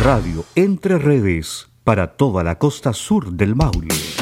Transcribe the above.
Radio Entre Redes para toda la costa sur del Maule.